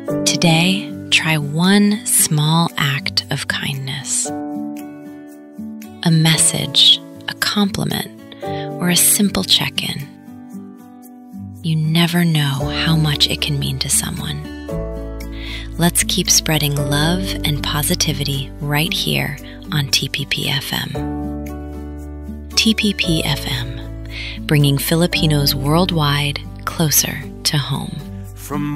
Today, try one small act of kindness. A message, a compliment, or a simple check-in. You never know how much it can mean to someone. Let's keep spreading love and positivity right here on TPP-FM. TPP-FM, bringing Filipinos worldwide closer to home. From